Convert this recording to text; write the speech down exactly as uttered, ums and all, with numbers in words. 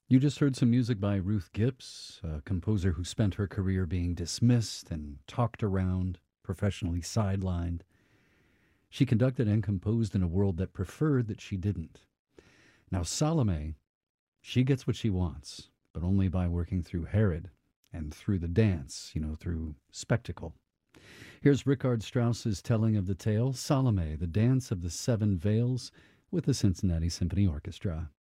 You just heard some music by Ruth Gibbs, a composer who spent her career being dismissed and talked around, professionally sidelined. She conducted and composed in a world that preferred that she didn't. Now, Salome, she gets what she wants, but only by working through Herod and through the dance, you know, through spectacle. Here's Richard Strauss's telling of the tale, Salome, the Dance of the Seven Veils, with the Cincinnati Symphony Orchestra.